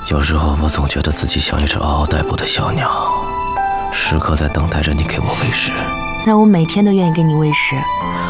有时候我总觉得自己像一只嗷嗷待哺的小鸟，时刻在等待着你给我喂食。 那我每天都愿意给你喂食。